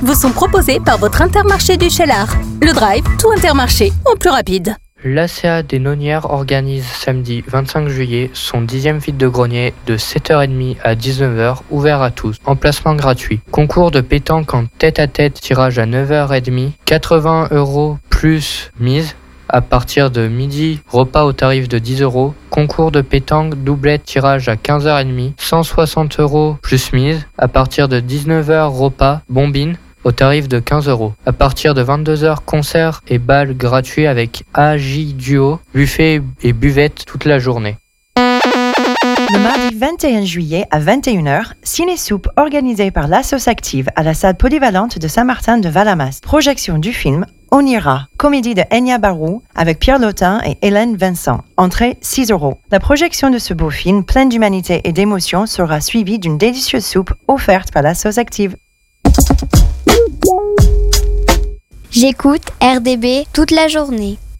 vous sont proposés par votre Intermarché du Cheylard. Le Drive, tout Intermarché, en plus rapide. L'ACA des Nonières organise samedi 25 juillet son 10e vide-grenier de 7h30 à 19h, ouvert à tous. Emplacement gratuit. Concours de pétanque en tête-à-tête, tirage à 9h30, 80 € plus mise. À partir de midi, repas au tarif de 10 €. Concours de pétanque, doublette, tirage à 15h30, 160 € plus mise. À partir de 19h, repas, bombine, au tarif de 15 €. À partir de 22h, concert et bal gratuit avec AJ Duo, buffet et buvette toute la journée. Le mardi 21 juillet à 21h, Ciné-Soupe organisé par l'Assos Active à la salle polyvalente de Saint-Martin de Valamas. Projection du film On ira, comédie de Enya Barou avec Pierre Lotin et Hélène Vincent. Entrée 6 €. La projection de ce beau film plein d'humanité et d'émotion sera suivie d'une délicieuse soupe offerte par l'Assos Active. J'écoute RDB toute la journée.